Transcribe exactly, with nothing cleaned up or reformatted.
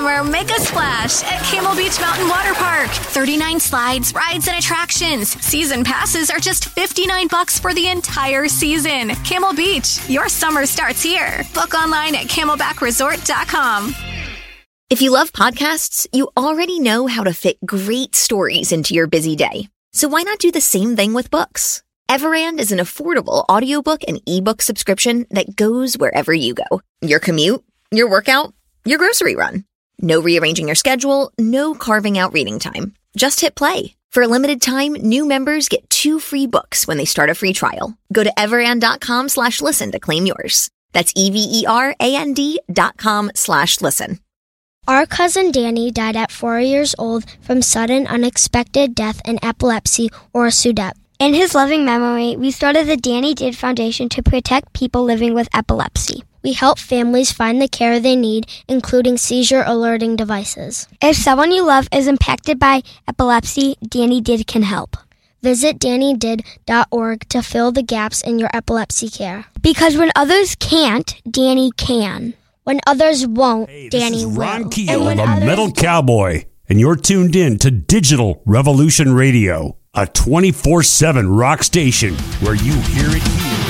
summer, make a splash at Camel Beach Mountain Water Park. thirty-nine slides, rides, and attractions. Season passes are just fifty-nine bucks for the entire season. Camel Beach, your summer starts here. Book online at camelback resort dot com. If you love podcasts, you already know how to fit great stories into your busy day. So why not do the same thing with books? Everand is an affordable audiobook and ebook subscription that goes wherever you go. Your commute, your workout, your grocery run. No rearranging your schedule, no carving out reading time. Just hit play. For a limited time, new members get two free books when they start a free trial. Go to everand.com slash listen to claim yours. That's E-V-E-R-A-N-D dot com slash listen. Our cousin Danny died at four years old from sudden unexpected death and epilepsy, or S U D E P. In his loving memory, we started the Danny Did Foundation to protect people living with epilepsy. We help families find the care they need, including seizure alerting devices. If someone you love is impacted by epilepsy, Danny Did can help. Visit danny did dot org to fill the gaps in your epilepsy care. Because when others can't, Danny can. When others won't, hey, Danny this is will. Ron Keel, the others... Metal Cowboy, and you're tuned in to Digital Revolution Radio, a twenty-four seven rock station where you hear it here.